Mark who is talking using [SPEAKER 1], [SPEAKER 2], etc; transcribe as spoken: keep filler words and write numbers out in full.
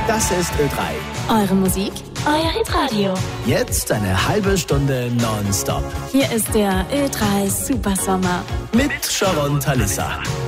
[SPEAKER 1] Das ist Ö drei.
[SPEAKER 2] Eure Musik, euer Hitradio.
[SPEAKER 1] Jetzt eine halbe Stunde nonstop.
[SPEAKER 2] Hier ist der Ö drei Supersommer.
[SPEAKER 1] Mit Sharon Talissa.